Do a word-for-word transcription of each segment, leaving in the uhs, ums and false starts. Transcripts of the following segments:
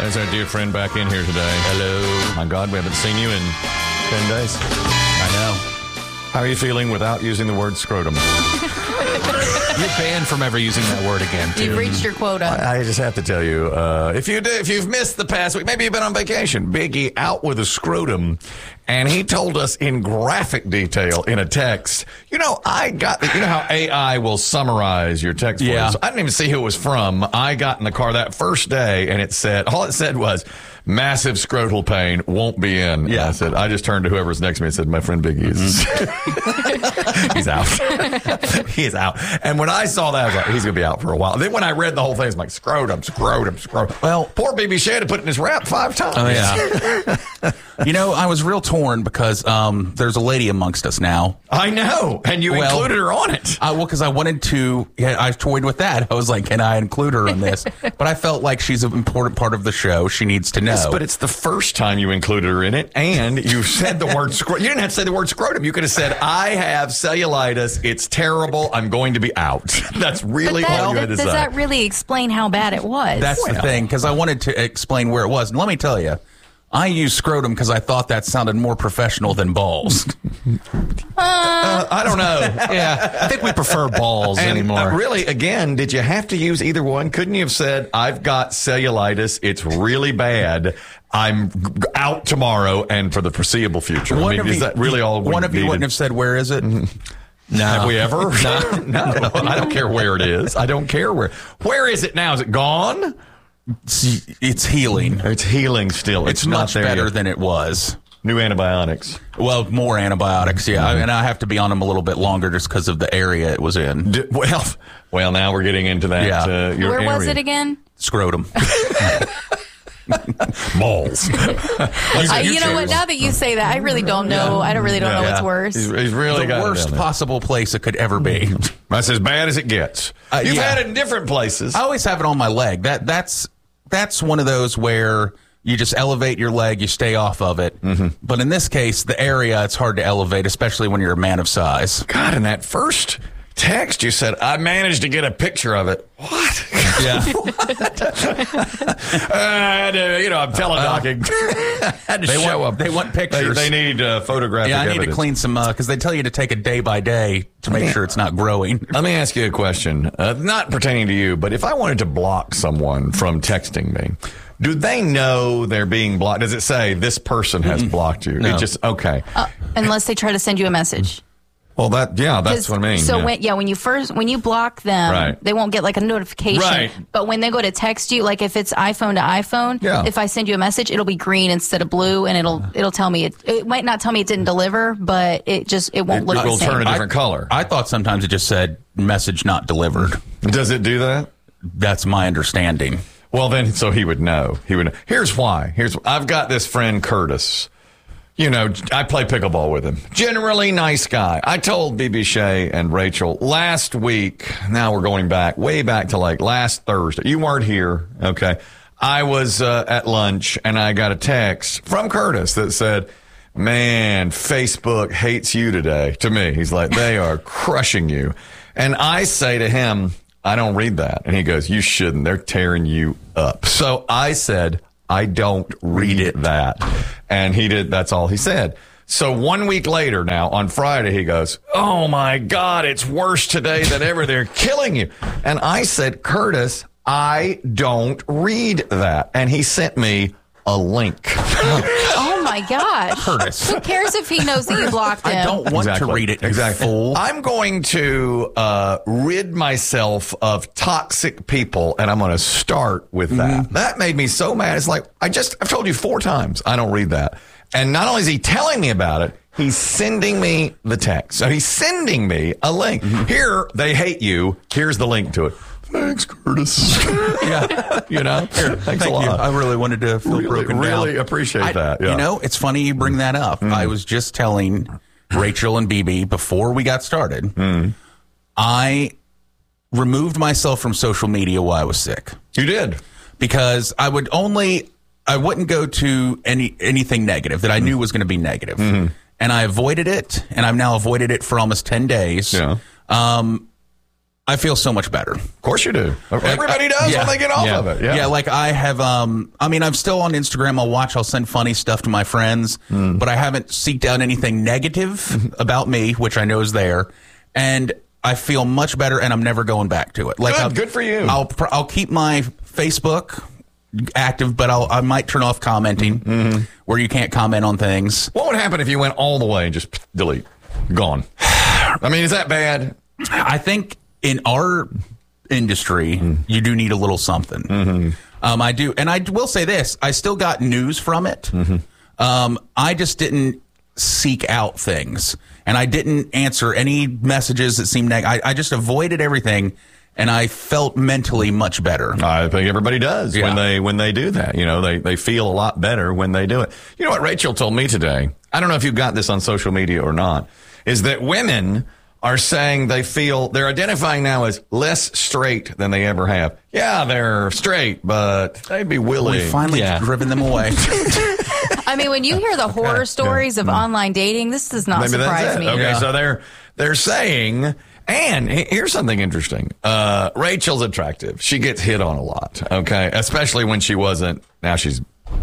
There's our dear friend back in here today. Hello. My God, we haven't seen you in ten days. I know. How are you feeling without using the word scrotum? You're banned from ever using that word again, too. You've reached your quota. I, I just have to tell you, uh, if you do, if you've missed the past week, maybe you've been on vacation. Biggie out with a scrotum, and he told us in graphic detail in a text. You know, I got the, you know how A I will summarize your text. Yeah. So I didn't even see who it was from. I got in the car that first day, and it said all it said was massive scrotal pain, won't be in. Yeah. And I said, I just turned to whoever's next to me and said, my friend Biggie is he's out. He is out. And when I saw that, I was like, he's going to be out for a while. Then when I read the whole thing, it's like, scrotum, scrotum, scrotum. Well, poor B B Shea had to put it in his rap five times. Oh, yeah. You know, I was real torn because um, there's a lady amongst us now. I know. And you Well, included her on it. I, well, because I wanted to, yeah, I toyed with that. I was like, can I include her in this? But I felt like she's an important part of the show. She needs to know. Yes, but it's the first time you included her in it, and you said the word scrotum. You didn't have to say the word scrotum. You could have said, I have cellulitis. It's terrible. I'm going to be out. That's really But that, all you had to does say. that really explain how bad it was? That's the Well. thing, because I wanted to explain where it was. And let me tell you, I used scrotum because I thought that sounded more professional than balls. Uh, I don't know. Yeah, I think we prefer balls And anymore. uh, really, again, did you have to use either one? Couldn't you have said, I've got cellulitis. It's really bad. I'm g- out tomorrow and for the foreseeable future. One I mean, of is you- that really all we One of you needed? wouldn't have said, where is it? No. Have we ever? No, no. I don't care where it is. I don't care where. Where is it now? Is it gone? It's, it's healing. It's healing still. It's, It's not much there better yet. than it was. New antibiotics. Well, more antibiotics, yeah. Mm-hmm. And I have to be on them a little bit longer just because of the area it was in. D- well, well, now we're getting into that. Yeah. Uh, your Where was area. it again? Scrotum. Balls. I, you know what? Now that you say that, I really don't know. I don't really don't Yeah. know what's Yeah. worse. He's, he's really The got it worst down there. possible place it could ever be. That's as bad as it gets. Uh, You've yeah. had it in different places. I always have it on my leg. That that's that's one of those where you just elevate your leg, you stay off of it. Mm-hmm. But in this case, the area, it's hard to elevate, especially when you're a man of size. God, in that first text, you said, I managed to get a picture of it. What? Yeah. I had to, you know, I'm teledocking. had to They show want- them. they want They, pictures. they need uh, photographic Yeah, I need evidence. to clean some, because they tell you to take it day by day to make sure it's not growing. Let me ask you a question, uh, not pertaining to you, but if I wanted to block someone from texting me, do they know they're being blocked? Does it say this person has blocked you? No. It just, okay. Uh, unless they try to send you a message. Well, that, yeah, that's 'Cause- what I mean. So yeah. when yeah, when you first when you block them, Right. they won't get like a notification. Right. But when they go to text you, like if it's iPhone to iPhone, Yeah. if I send you a message, it'll be green instead of blue, and it'll it'll tell me it. It might not tell me it didn't deliver, but it just it won't It- look it the will same. turn a different I- color. I thought sometimes it just said message not delivered. Does it do that? That's my understanding. Well, then, so he would know. He would know. Here's why. Here's I've got this friend Curtis. You know, I play pickleball with him. Generally nice guy. I told B B Shea and Rachel last week. Now we're going back, way back to like last Thursday. You weren't here, okay? I was uh, at lunch and I got a text from Curtis that said, "Man, Facebook hates you today." To me, he's like, "They are crushing you," and I say to him, I don't read that. And he goes, you shouldn't. They're tearing you up. So I said, I don't read it that. And he did. That's all he said. So one week later now, on Friday, he goes, oh, my God, it's worse today than ever. They're killing you. And I said, Curtis, I don't read that. And he sent me a link. Oh my gosh, Curtis. Who cares if he knows that you blocked him? I don't want Exactly. to read it, you Exactly. fool. I'm going to uh, rid myself of toxic people, and I'm going to start with that. Mm-hmm. That made me so mad. It's like, I just, I've told you four times I don't read that. And not only is he telling me about it, he's sending me the text. So he's sending me a link. Mm-hmm. Here, they hate you. Here's the link to it. Thanks, Curtis. Yeah. You know, Here, thanks Thank a lot. you. I really wanted to feel Really, broken down. really appreciate I- that, yeah. You know, it's funny you bring that up. I was just telling Rachel and B B before we got started, I removed myself from social media while I was sick You did. because I would only, I wouldn't go to any anything negative that I knew was going to be negative. And I avoided it, and I've now avoided it for almost ten days. Yeah. Um, I feel so much better. Of course you do. Everybody does Yeah. when they get off yeah. of it. Yeah. Yeah. like I have, um, I mean, I'm still on Instagram. I'll watch, I'll send funny stuff to my friends, Mm. but I haven't seeked out anything negative about me, which I know is there. And I feel much better, and I'm never going back to it. Like, Good. I'll, Good for you. I'll, pr- I'll keep my Facebook active, but I'll, I might turn off commenting Mm-hmm. where you can't comment on things. What would happen if you went all the way and just delete? Gone. I mean, is that bad? I think in our industry, you do need a little something. Mm-hmm. Um, I do. And I will say this, I still got news from it. Mm-hmm. Um, I just didn't seek out things. And I didn't answer any messages that seemed negative. I, I just avoided everything. And I felt mentally much better. I think everybody does Yeah. when they when they do that. You know, they, they feel a lot better when they do it. You know what Rachel told me today? I don't know if you got this on social media or not, is that women are saying they feel they're identifying now as less straight than they ever have. Yeah, they're straight, but they'd be willing. We finally Yeah. driven them away. I mean, when you hear the horror stories of online dating, this does not Maybe surprise that's it. me. Okay, Yeah. so they're they're saying, and he- here's something interesting. Uh, Rachel's attractive. She gets hit on a lot. Okay, especially when she wasn't. Now she's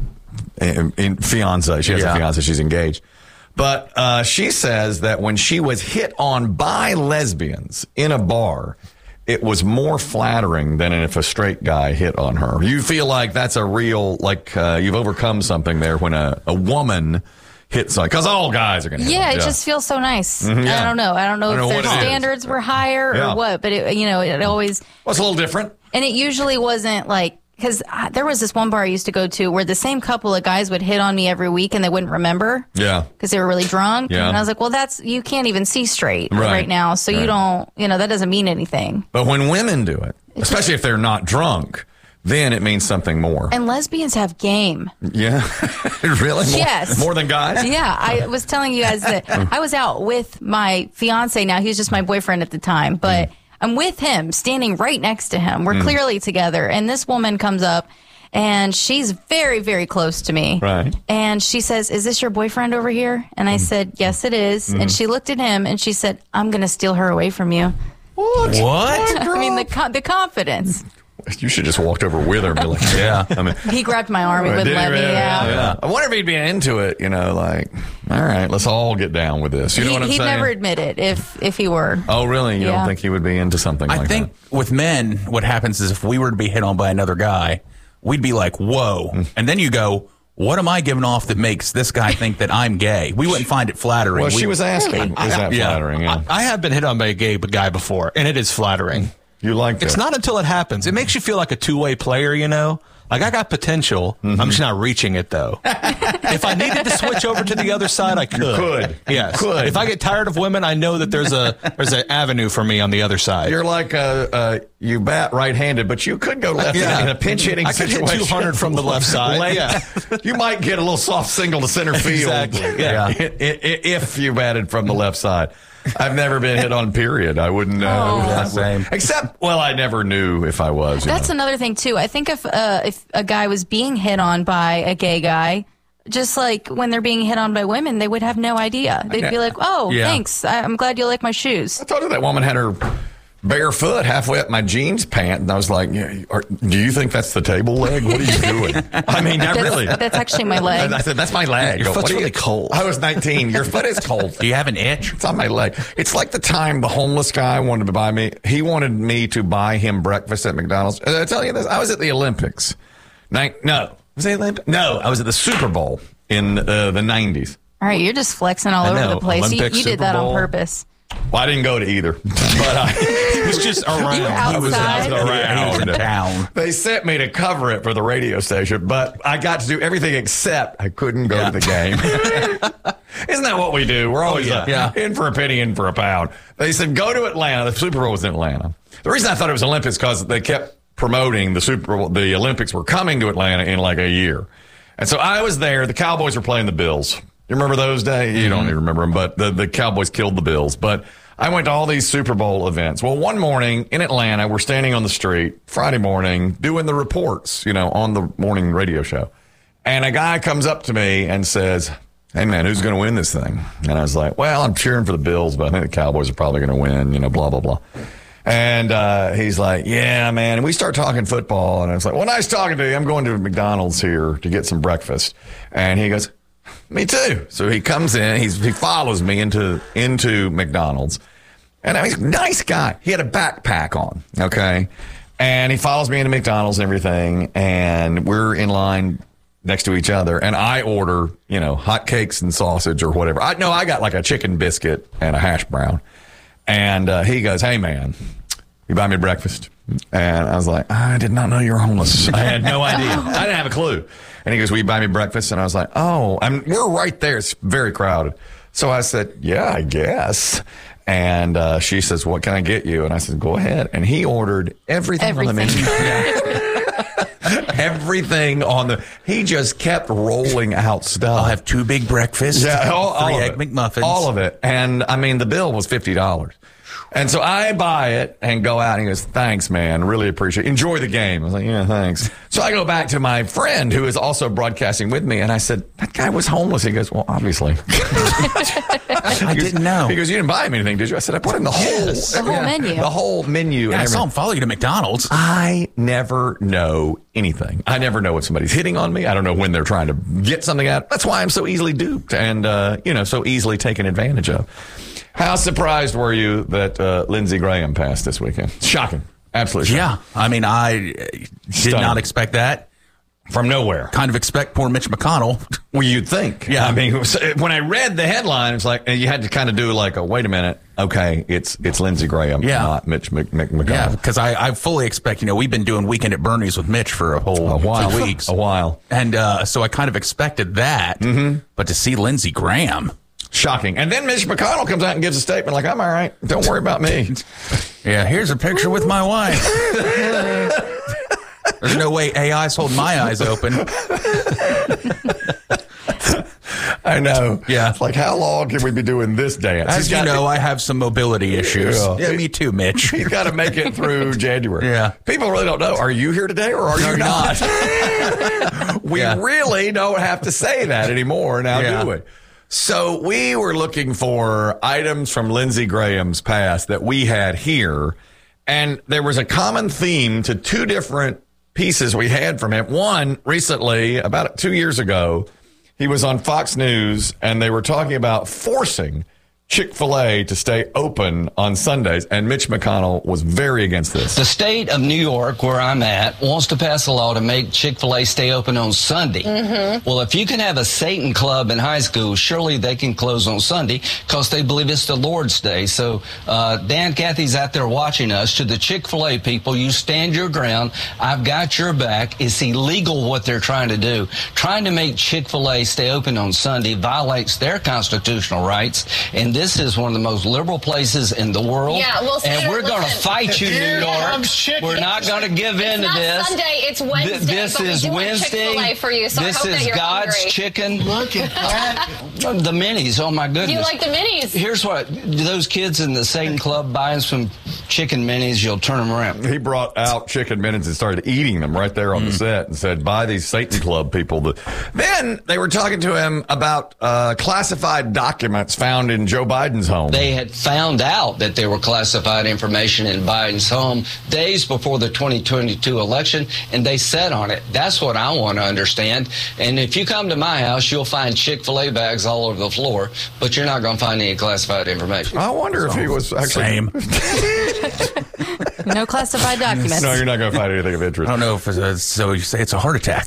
in, in fiance. She has Yeah. a fiance. She's engaged. But uh, she says that when she was hit on by lesbians in a bar, it was more flattering than if a straight guy hit on her. You feel like that's a real, like uh, you've overcome something there when a, a woman hits on, because all guys are going to hit Yeah, on. it just feels so nice. yeah. I don't know. I don't know I don't if know their what it is. standards were higher Yeah. or what, but it, you know, it always, Well, it's a little different. and it usually wasn't like, because there was this one bar I used to go to where the same couple of guys would hit on me every week and they wouldn't remember Yeah. because they were really drunk. Yeah. And I was like, well, that's, you can't even see straight Right. right, now. So Right. you don't, you know, that doesn't mean anything. But when women do it, especially if they're not drunk, then it means something more. And lesbians have game. Yeah. Really? More, Yes. More than guys? Yeah, I was telling you guys that I was out with my fiance now. He was just my boyfriend at the time, but I'm with him, standing right next to him. We're clearly together. And this woman comes up and she's very, very close to me. Right. And she says, "Is this your boyfriend over here?" And I said, "Yes, it is." And she looked at him and she said, "I'm going to steal her away from you." What? What? I mean, the co- the confidence. You should just walked over with her and be like, yeah. I mean, He grabbed my arm. He wouldn't Did he let me. really? Yeah. Yeah. I wonder if he'd be into it, you know, like, all right, let's all get down with this. You know He, what I'm he'd saying? never admit it if if he were. Oh, really? You Yeah. don't think he would be into something I like think with men, what happens is if we were to be hit on by another guy, we'd be like, whoa. And then you go, what am I giving off that makes this guy think that I'm gay? We wouldn't find it flattering. that? Well, We- she was asking, is that Yeah. flattering? Yeah. I have been hit on by a gay guy before, and it is flattering. You like that? It's not until it happens. It makes you feel like a two-way player, you know? Like, I got potential. Mm-hmm. I'm just not reaching it, though. If I needed to switch over to the other side, I could. could. Yes. You could. If I get tired of women, I know that there's a there's an avenue for me on the other side. You're like, uh, uh, you bat right-handed, but you could go left Yeah. in a pinch-hitting I could hit situation. two hundred from the left side. Late. Yeah. You might get a little soft single to center field. Exactly, yeah. I- I- if you batted from the left side. I've never been hit on, period. I wouldn't know. Oh. Yeah, same. Except, well, I never knew if I was. you That's know. another thing too. I think if uh, if a guy was being hit on by a gay guy, just like when they're being hit on by women, they would have no idea. They'd be like, "Oh, Yeah. thanks. I- I'm glad you like my shoes." I told you that woman had her bare foot halfway up my jeans pant, and I was like, yeah, are, do you think that's the table leg? What are you doing? I mean, not That's, really. that's actually my leg. I said, that's my leg. Your What foot's are you- really cold. I was nineteen. Your foot is cold. Do you have an itch? It's on my leg. It's like the time the homeless guy wanted to buy me. He wanted me to buy him breakfast at McDonald's. Did I tell you this? I was at the Olympics. Nin- no. Was it Olympics? No. I was at the Super Bowl in uh, the nineties. All right, you're just flexing all I over know. the place. You, Olympics, you did Super that Bowl. on purpose. Well, I didn't go to either. But I, It was just around. You were I was outside. around. He was in town. They sent me to cover it for the radio station, but I got to do everything except I couldn't go Yeah. to the game. Isn't that what we do? We're always yeah. uh, Yeah. in for a penny, in for a pound. They said, go to Atlanta. The Super Bowl was in Atlanta. The reason I thought it was Olympics because they kept promoting the Super Bowl. The Olympics were coming to Atlanta in like a year. And so I was there. The Cowboys were playing the Bills. You remember those days? You don't even remember them, but the, the Cowboys killed the Bills. But I went to all these Super Bowl events. Well, one morning in Atlanta, we're standing on the street, Friday morning, doing the reports, you know, on the morning radio show. And a guy comes up to me and says, hey, man, who's going to win this thing? And I was like, well, I'm cheering for the Bills, but I think the Cowboys are probably going to win, you know, blah, blah, blah. And uh, he's like, yeah, man. And we start talking football. And I was like, well, nice talking to you. I'm going to McDonald's here to get some breakfast. And he goes, me too. So he comes in. He's, he follows me into into McDonald's. And I mean, he's a nice guy. He had a backpack on, okay? And he follows me into McDonald's and everything. And we're in line next to each other. And I order, you know, hotcakes and sausage or whatever. I No, I got like a chicken biscuit and a hash brown. And uh, he goes, hey, man, you buy me breakfast? And I was like, I did not know you were homeless. I had no idea. I didn't have a clue. And he goes, will you buy me breakfast? And I was like, oh, I'm, we're right there. It's very crowded. So I said, yeah, I guess. And uh, she says, what can I get you? And I said, go ahead. And he ordered everything, everything. on the menu. Everything on the, he just kept rolling out stuff. I'll have two big breakfasts, yeah, all, three all egg it. McMuffins. All of it. And I mean, the bill was fifty dollars. And so I buy it and go out and he goes, thanks, man. Really appreciate it. Enjoy the game. I was like, yeah, thanks. So I go back to my friend who is also broadcasting with me. And I said, that guy was homeless. He goes, well, obviously. I goes, didn't know. He goes, you didn't buy him anything, did you? I said, I put in the whole, yes. the whole yeah, menu. The whole menu. Yeah, and I saw him follow you to McDonald's. I never know anything. I never know if somebody's hitting on me. I don't know when they're trying to get something out. That's why I'm so easily duped and, uh, you know, so easily taken advantage of. How surprised were you that uh, Lindsey Graham passed this weekend? Shocking. Absolutely shocking. Yeah. I mean, I did Stunning. not expect that. From nowhere. Kind of expect poor Mitch McConnell. Well, you'd think. Yeah. I mean, when I read the headline, it's like, you had to kind of do like a, wait a minute. Okay, it's it's Lindsey Graham, yeah. not Mitch Mc, Mc, McConnell. Yeah, because I, I fully expect, you know, we've been doing Weekend at Bernie's with Mitch for a whole a while. two weeks. A while. And uh, so I kind of expected that. Mm-hmm. But to see Lindsey Graham. Shocking. And then Mitch McConnell comes out and gives a statement like, I'm all right. Don't worry about me. Yeah, here's a picture with my wife. There's no way A I's holding my eyes open. I know. Yeah. It's like, how long can we be doing this dance? As you know, I have some mobility issues. Yeah, yeah me too, Mitch. He's got to make it through January. Yeah. People really don't know. Are you here today or are no, you not? not. we yeah. really don't have to say that anymore now, yeah. do we? So we were looking for items from Lindsey Graham's past that we had here, and there was a common theme to two different pieces we had from him. One, recently, about two years ago, he was on Fox News, and they were talking about forcing Chick-fil-A to stay open on Sundays, and Mitch McConnell was very against this. The state of New York, where I'm at, wants to pass a law to make Chick-fil-A stay open on Sunday. Mm-hmm. Well, if you can have a Satan club in high school, surely they can close on Sunday because they believe it's the Lord's Day. So, uh, Dan Cathy's out there watching us. To the Chick-fil-A people, you stand your ground. I've got your back. It's illegal what they're trying to do. Trying to make Chick-fil-A stay open on Sunday violates their constitutional rights, and this is one of the most liberal places in the world. Yeah, well, and we're going to listen. fight you, New York. We're not going to give in it's to this. Sunday, it's Wednesday. Th- this but is we do Wednesday. Chick-fil-A for you, so this I hope is that you're God's hungry. chicken. Look at that. The minis. Oh my goodness. You like the minis? Here's what those kids in the Satan Club buying some chicken minis. You'll turn them around. He brought out chicken minis and started eating them right there on mm. the set and said, buy these Satan Club people. The, then they were talking to him about uh, classified documents found in Joe Biden's home. They had found out that there were classified information in Biden's home days before the twenty twenty-two election, and they sat on it. That's what I want to understand. And if you come to my house, you'll find Chick-fil-A bags all over the floor, but you're not going to find any classified information. I wonder if he was actually... Same. No classified documents. No, you're not going to find anything of interest. I don't know if it's a, so you say it's a heart attack.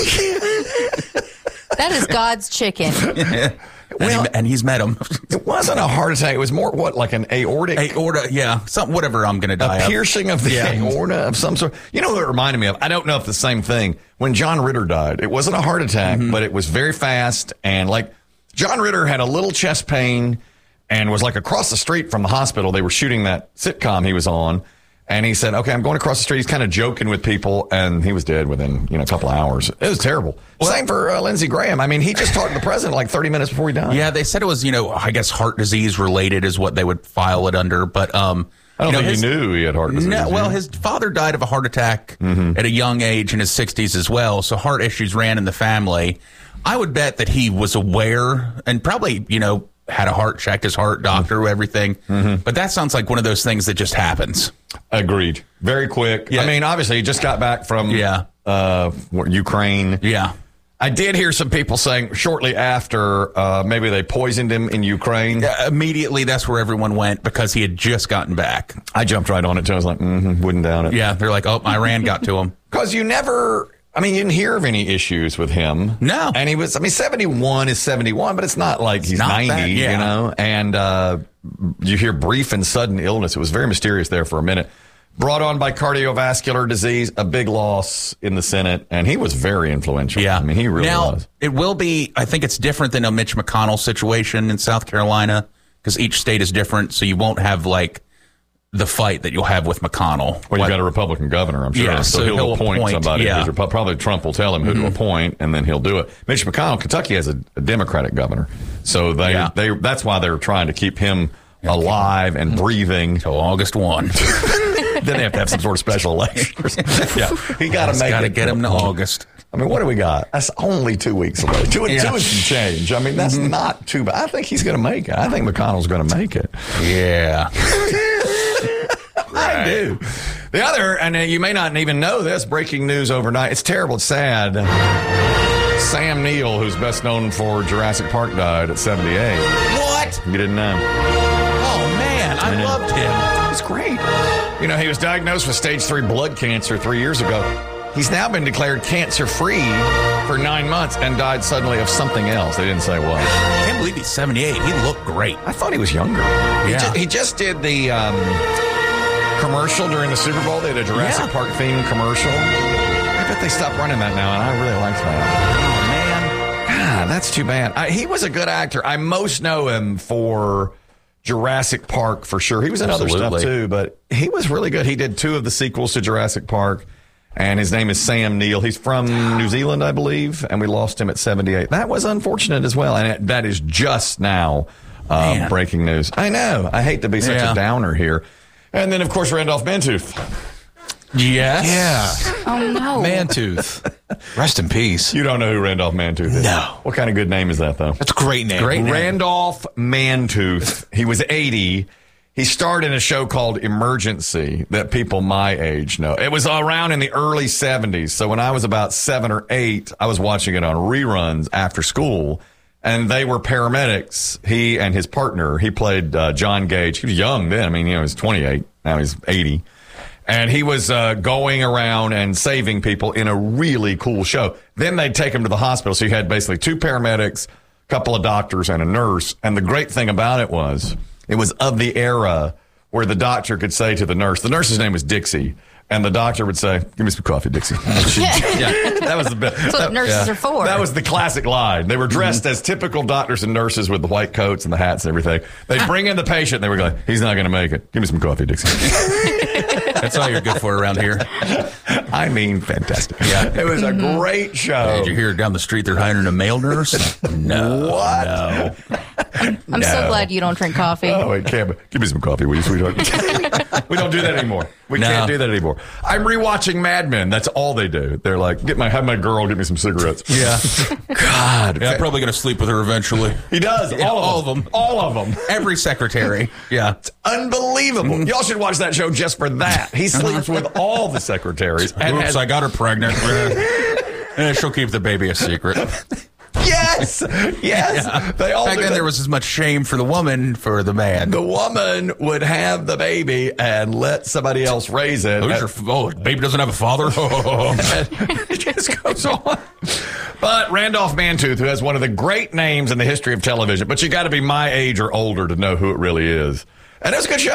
That is God's chicken. and, well, he, and he's met him. It wasn't a heart attack. It was more, what, like an aortic? Aorta, yeah. Something, whatever I'm going to die A of. piercing of the yeah. aorta of some sort. You know what it reminded me of? I don't know if the same thing. When John Ritter died, it wasn't a heart attack, mm-hmm. but it was very fast. And like John Ritter had a little chest pain and was like across the street from the hospital. They were shooting that sitcom he was on. And he said, okay, I'm going across the street. He's kind of joking with people. And he was dead within, you know, a couple of hours. It was terrible. Well, same for uh, Lindsey Graham. I mean, he just talked to the president like thirty minutes before he died. Yeah, they said it was, you know, I guess heart disease related is what they would file it under. But um, I don't you know, think his, he knew he had heart disease. No, well, his father died of a heart attack mm-hmm. at a young age in his sixties as well. So heart issues ran in the family. I would bet that he was aware and probably, you know, had a heart check, his heart doctor, everything. Mm-hmm. But that sounds like one of those things that just happens. Agreed. Very quick. Yeah. I mean, obviously, he just got back from Yeah. uh, Ukraine. Yeah. I did hear some people saying shortly after uh, maybe they poisoned him in Ukraine. Yeah, immediately, that's where everyone went because he had just gotten back. I jumped right on it, too. I was like, mm-hmm, wouldn't doubt it. Yeah, they're like, oh, Iran got to him. Because you never, I mean, you didn't hear of any issues with him. No. And he was, I mean, seventy-one is seventy-one, but it's not like he's not ninety, that, yeah. you know? And uh, you hear brief and sudden illness. It was very mysterious there for a minute. Brought on by cardiovascular disease, a big loss in the Senate, and he was very influential. Yeah. I mean, he really now, was. It will be, I think it's different than a Mitch McConnell situation in South Carolina because each state is different, so you won't have, like, the fight that you'll have with McConnell. Well, you got a Republican governor, I'm sure. Yeah, so, so he'll, he'll appoint, appoint, somebody. yeah. Repu- Probably Trump will tell him who mm-hmm. to appoint, and then he'll do it. Mitch McConnell, Kentucky has a, a Democratic governor. So they, Yeah. they that's why they're trying to keep him alive and breathing. Until August first. Then they have to have some sort of special election. Yeah, he got to make Got to it. get him to August. I mean, what do we got? That's only two weeks away. Two, Yeah. two and some change. I mean, that's mm-hmm. not too bad. I think he's going to make it. I think McConnell's going to make it. Yeah. I do. The other, and you may not even know this, breaking news overnight. It's terrible. It's sad. Sam Neill, who's best known for Jurassic Park, died at seventy-eight. What? You didn't know? Oh, man. I, I loved him. He's great. You know, he was diagnosed with stage three blood cancer three years ago. He's now been declared cancer-free for nine months and died suddenly of something else. They didn't say what. I can't believe he's seventy-eight. He looked great. I thought he was younger. He, Yeah. just, he just did the um, commercial during the Super Bowl. They had a Jurassic Yeah. Park themed commercial. I bet they stopped running that now, and I really liked that. Oh, man. God, that's too bad. I, he was a good actor. I most know him for Jurassic Park for sure. He was in Absolutely. other stuff too, but he was really good. He did two of the sequels to Jurassic Park, and his name is Sam Neill. He's from New Zealand, I believe, and we lost him at seventy-eight. That was unfortunate as well, and it, that is just now uh, Man. breaking news. I know. I hate to be such Yeah. a downer here. And then, of course, Randolph Mantooth. Yes. Yeah. Oh, no. Mantooth. Rest in peace. You don't know who Randolph Mantooth is? No. What kind of good name is that, though? That's a great name. Great name. Randolph Mantooth. He was eighty. He starred in a show called Emergency that people my age know. It was around in the early seventies. So when I was about seven or eight, I was watching it on reruns after school. And they were paramedics. He and his partner, he played uh, John Gage. He was young then. I mean, you know, he was twenty-eight. Now he's eighty. And he was uh, going around and saving people in a really cool show. Then they'd take him to the hospital. So you had basically two paramedics, a couple of doctors, and a nurse. And the great thing about it was it was of the era where the doctor could say to the nurse, the nurse's name was Dixie. And the doctor would say, give me some coffee, Dixie. yeah, that was the best. That's what nurses are for. That was the classic line. They were dressed as typical doctors and nurses with the white coats and the hats and everything. They'd bring in the patient and they were going, he's not going to make it. Give me some coffee, Dixie. That's all you're good for around here. I mean, fantastic. Yeah, it was a great show. Did you hear down the street they're hiring a male nurse? No. What? No. I'm so glad you don't drink coffee. Oh, wait, Cam, give me some coffee, will you, sweetheart? We don't do that anymore. We No. can't do that anymore. I'm rewatching Mad Men. That's all they do. They're like, get my have my girl get me some cigarettes. Yeah. God. Yeah, I'm probably going to sleep with her eventually. He does. Yeah, all, all of of them. them. All of them. Every secretary. Yeah. Unbelievable. Y'all should watch that show just for that. He sleeps with all the secretaries. And Oops, has- I got her pregnant. Eh, she'll keep the baby a secret. yes. Yes. They all Back do then, that. there was as much shame for the woman for the man. The woman would have the baby and let somebody else raise it. Who's your, oh, baby doesn't have a father? It just goes on. But Randolph Mantooth, who has one of the great names in the history of television, but you got to be my age or older to know who it really is. And it's a good show.